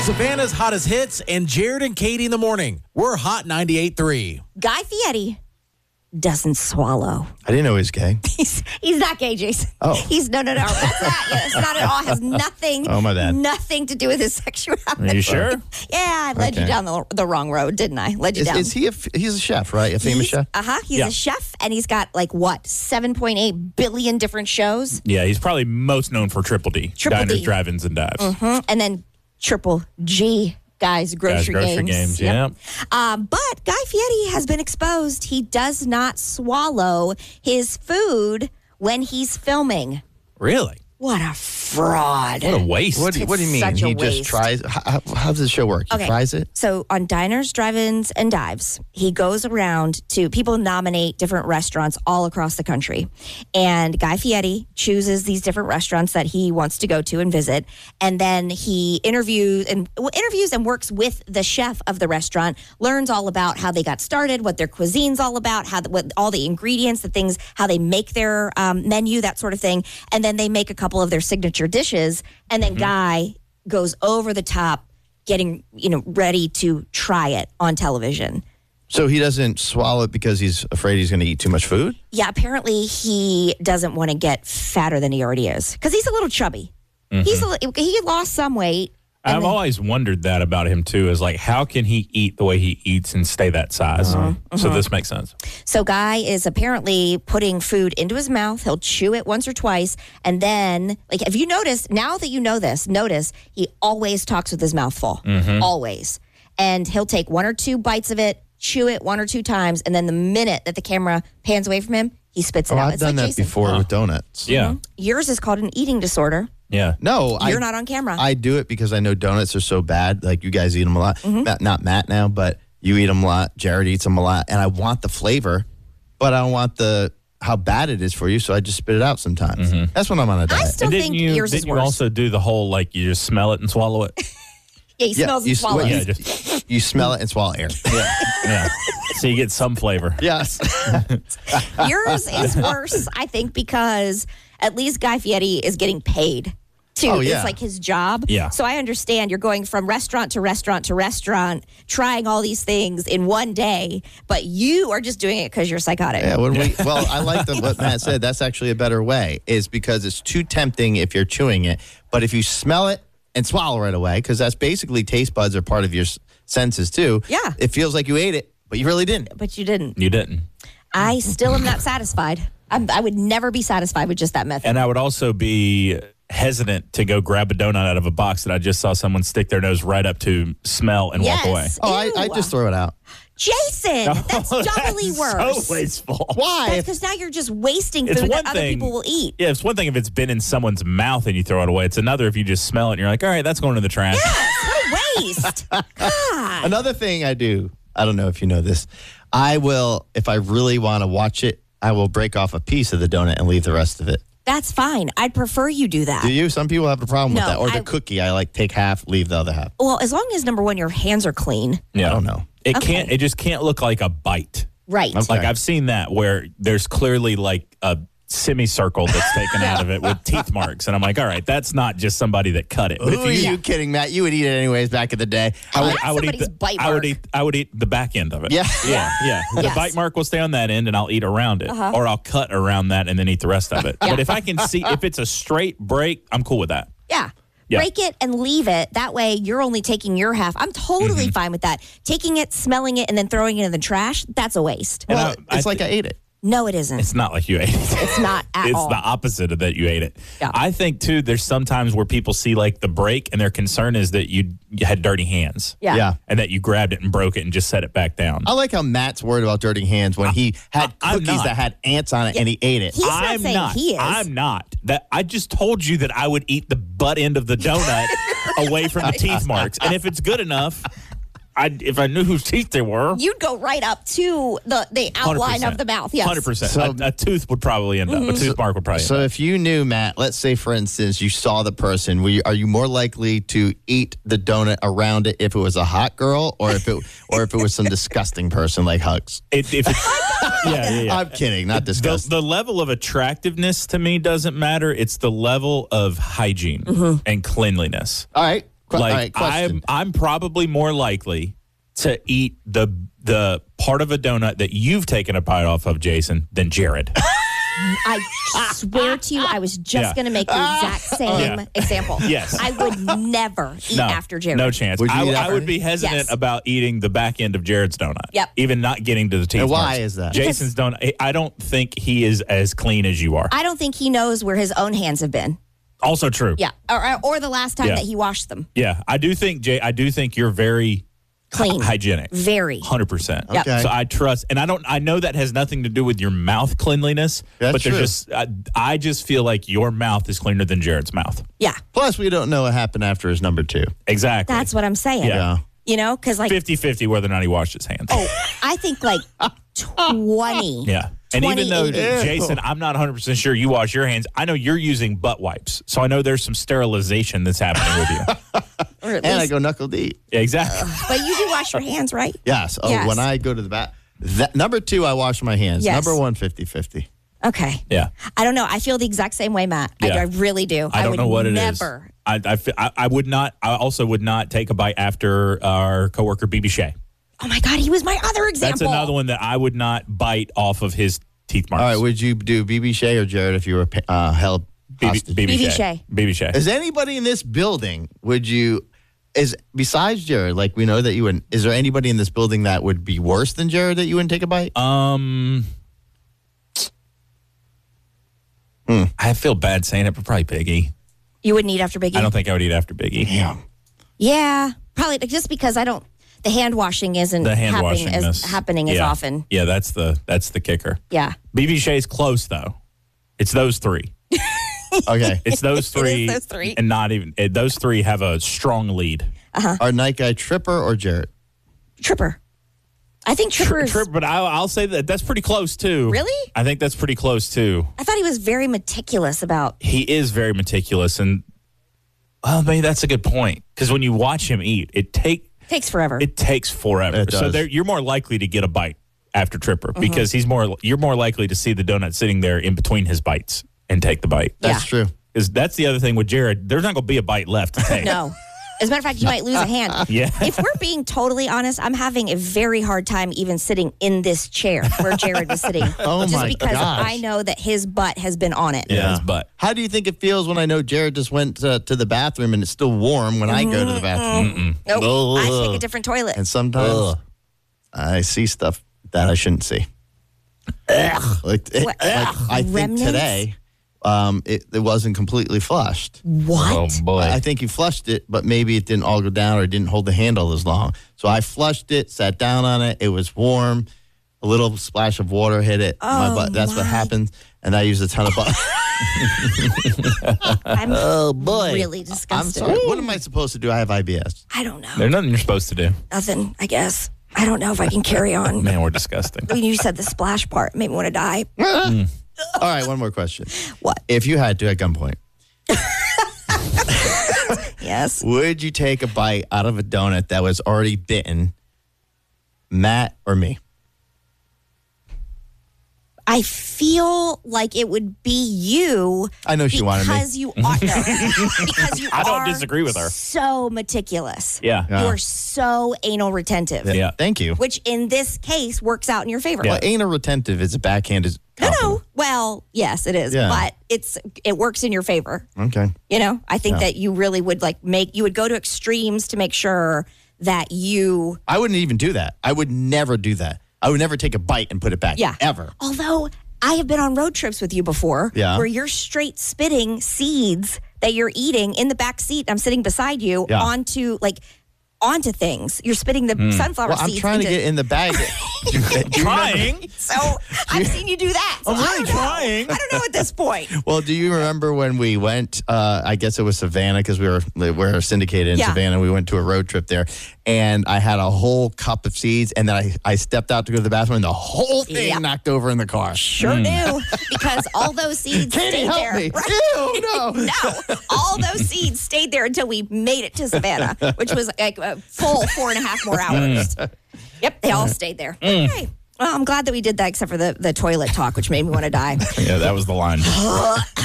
Savannah's hottest hits and Jared and Katie in the morning. We're Hot 98.3. Guy Fieri doesn't swallow. I didn't know he was gay. He's not gay, Jason. Oh. He's no. That's not. It's not at all. Has nothing. Oh, my bad. Nothing to do with his sexuality. Are you sure? Yeah, I led you down the wrong road, didn't I? Led you down. Is he he's a chef, right? A famous chef? He's a chef, and he's got 7.8 billion different shows. Yeah, he's probably most known for Triple D. Triple Diners, D. Drive-Ins, and Dives. And then Triple G. Guys, grocery games. Yeah. But Guy Fieri has been exposed. He does not swallow his food when he's filming. Really? What a fraud. What a waste. What do you mean? Such a He just waste. tries. How does the show work? He tries it? So on Diners, Drive-Ins, and Dives, he goes around to people nominate different restaurants all across the country. And Guy Fieri chooses these different restaurants that he wants to go to and visit. And then he interviews and works with the chef of the restaurant, learns all about how they got started, what their cuisine's all about, what all the ingredients, the things, how they make their menu, that sort of thing. And then they make a couple of their signature dishes, and then Guy goes over the top, getting ready to try it on television. So he doesn't swallow it because he's afraid he's going to eat too much food? Yeah, apparently he doesn't want to get fatter than he already is because he's a little chubby. He lost some weight. I've always wondered that about him, too, is how can he eat the way he eats and stay that size? So this makes sense. So Guy is apparently putting food into his mouth. He'll chew it once or twice. And then, if you notice, now that you know this, notice he always talks with his mouth full. Always. And he'll take one or two bites of it, chew it one or two times, and then the minute that the camera pans away from him, he spits it out. I've done that Jason. before with donuts. Yeah. Yours is called an eating disorder. Yeah. No, You're not on camera. I do it because I know donuts are so bad. You guys eat them a lot. Not Matt now, but you eat them a lot. Jared eats them a lot. And I want the flavor, but I don't want how bad it is for you, so I just spit it out sometimes. That's when I'm on a diet. I still think yours is Didn't you worse. also do the whole, you just smell it and swallow it? Yeah, he smells and swallows. Yeah, you smell it and swallow air. yeah. So you get some flavor. Yes. Yours is worse, I think, because at least Guy Fieri is getting paid. Oh, yeah. It's like his job. Yeah. So I understand you're going from restaurant to restaurant to restaurant, trying all these things in one day, but you are just doing it because you're psychotic. Yeah, I like what Matt said. That's actually a better way, is because it's too tempting if you're chewing it. But if you smell it and swallow right away, because that's basically taste buds are part of your senses too. Yeah. It feels like you ate it, but you really didn't. But you didn't. You didn't. I still am not satisfied. I would never be satisfied with just that method. And I would also be hesitant to go grab a donut out of a box that I just saw someone stick their nose right up to, smell, and walk away. Oh, I just throw it out. Jason, that's doubly worse. So wasteful. Why? That's because now you're just wasting It's food one that other thing- people will eat. Yeah, it's one thing if it's been in someone's mouth and you throw it away. It's another if you just smell it and you're like, all right, that's going in the trash. What a waste. God. Another thing I do, I don't know if you know this, I will, if I really want to watch it, I will break off a piece of the donut and leave the rest of it. That's fine. I'd prefer you do that. Do you? Some people have a problem with No, that. Or the cookie, I take half, leave the other half. Well, as long as, number one, your hands are clean. Yeah. I don't know. It just can't look like a bite. Right. I've seen that where there's clearly a semicircle that's taken out of it with teeth marks. And I'm like, all right, that's not just somebody that cut it. But Who are you kidding, Matt? You would eat it anyways back in the day. I would somebody's eat bite I would mark. eat I would eat the back end of it. Yeah. Yeah. The Yes. bite mark will stay on that end and I'll eat around it. Or I'll cut around that and then eat the rest of it. But if I can see if it's a straight break, I'm cool with that. Yeah. Yeah. Break it and leave it. That way, you're only taking your half. I'm totally fine with that. Taking it, smelling it, and then throwing it in the trash, that's a waste. And Well, it's like I ate it. No, it isn't. It's not like you ate it. It's not at It's all. the opposite of that you ate it. Yeah. I think, too, there's sometimes where people see the break and their concern is that you had dirty hands. Yeah. And that you grabbed it and broke it and just set it back down. I like how Matt's worried about dirty hands when he had I'm cookies not. that had ants on it and he ate it. He's not saying he is. I'm not. That I just told you that I would eat the butt end of the donut away from the teeth marks. And if it's good enough, if I knew whose teeth they were, You'd go right up to the outline 100%. of the mouth. Yes. 100%. So- a tooth would probably end up. A tooth mark would probably end So up. if you knew, Matt, let's say, for instance, you saw the person, are you more likely to eat the donut around it if it was a hot girl or if it was some disgusting person like Hugs? If it's, yeah. I'm kidding, not disgusting. The level of attractiveness to me doesn't matter. It's the level of hygiene and cleanliness. All right, Like question. I'm probably more likely to eat the part of a donut that you've taken a bite off of, Jason, than Jared. I swear to you, I was just going to make the exact same example. Yes. I would never eat after Jared. No chance. Would you eat I after would be hesitant Yes. about eating the back end of Jared's donut. Yep. Even not getting to the teeth. And why marks. is that? Jason's donut, I don't think he is as clean as you are. I don't think he knows where his own hands have been. Also true. Yeah. Or the last time Yeah. that he washed them. Yeah. I do think you're very Clean. hygienic. Very. 100%. Yep. Okay. So I trust, and I know that has nothing to do with your mouth cleanliness, That's but true. I just feel like your mouth is cleaner than Jared's mouth. Yeah. Plus, we don't know what happened after his number 2. Exactly. That's what I'm saying. Yeah. You know, because like, 50-50 whether or not he washed his hands. oh, I think like 20. Yeah. And even though, 20. Jason, I'm not 100% sure you wash your hands, I know you're using butt wipes. So I know there's some sterilization that's happening with you. Or at And I least, go knuckle deep. Yeah, exactly. but you do wash your hands, right? Yes. Oh, Yes. when I go to the bath. Number 2, I wash my hands. Yes. Number 1, 50-50. Okay. Yeah. I don't know. I feel the exact same way, Matt. Yeah. I really do. I don't would know what it is. never. I would not. I also would not take a bite after our coworker BB Shea. Oh my God, he was my other example. That's another one that I would not bite off of his teeth marks. All right, would you do BB Shea or Jared if you were held hostage? BB Shea. BB Shea. Is anybody in this building, besides Jared, like we know that you wouldn't, is there anybody in this building that would be worse than Jared that you wouldn't take a bite? I feel bad saying it, but probably Biggie. You wouldn't eat after Biggie? I don't think I would eat after Biggie. Yeah. Yeah, probably just because I don't. The hand washing isn't The hand washing happening as often. Yeah, that's the kicker. Yeah. BB Shea's close though. It's those 3. Okay. It's those 3. It is those 3. And not even those 3 have a strong lead. Are night guy Tripper or Jared? Tripper. I think Tripper's. But I'll say that's pretty close too. Really? I think that's pretty close too. I thought he was very meticulous about. He is very meticulous, and well, maybe that's a good point because when you watch him eat, it Takes forever. takes forever. It So does. you're more likely to get a bite after Tripper because you're more likely to see the donut sitting there in between his bites and take the bite. That's true. Because that's the other thing with Jared. There's not going to be a bite left to take. No. As a matter of fact, you might lose a hand. Yeah. If we're being totally honest, I'm having a very hard time even sitting in this chair where Jared was sitting. Oh, just my because gosh. I know that his butt has been on it. Yeah, his butt. How do you think it feels when I know Jared just went to the bathroom and it's still warm when I go to the bathroom? Nope. I Ugh. take a different toilet. And sometimes I see stuff that I shouldn't see. Like I think Remnants? today, it wasn't completely flushed. What? Oh boy. I think you flushed it, but maybe it didn't all go down or it didn't hold the handle as long. So I flushed it, sat down on it. It was warm. A little splash of water hit it. My butt. That's what happens. And I used a ton of butter. I'm Oh, boy. really I'm disgusted. sorry. What am I supposed to do? I have IBS. I don't know. There's nothing you're supposed to do. Nothing, I guess. I don't know if I can carry on. Man, we're disgusting. When you said the splash part, made me want to die. All right, one more question. What? If you had to at gunpoint, Yes. would you take a bite out of a donut that was already bitten, Matt or me? I feel like it would be you. I know she wanted me. Because you are. Because you I don't are disagree with her. So meticulous. Yeah. Yeah. You're so anal retentive. Yeah. Thank you. Which in this case works out in your favor. Well, anal retentive is a backhanded compliment. No. Well, yes, it is. Yeah. But it works in your favor. Okay. You know, I think that you really would you would go to extremes to make sure that you. I wouldn't even do that. I would never do that. I would never take a bite and put it back. Yeah. Ever. Although I have been on road trips with you before Yeah. where you're straight spitting seeds that you're eating in the back seat. I'm sitting beside you Yeah. onto things. You're spitting the sunflower Well, I'm seeds. trying to get in the bag. Trying. So I've seen you do that. So I'm I really don't know. trying. I don't know at this point. Well, do you remember when we went? I guess it was Savannah because we're syndicated in Yeah. Savannah. We went to a road trip there, and I had a whole cup of seeds, and then I stepped out to go to the bathroom, and the whole thing Yep. knocked over in the car. Sure do. Because all those seeds Katie, stayed help there. me! Right? Ew, no. No, all those seeds stayed there until we made it to Savannah, which was like a full 4.5 more hours. Yep, they all stayed there. Okay. Well, I'm glad that we did that, except for the toilet talk, which made me want to die. Yeah, that was the line.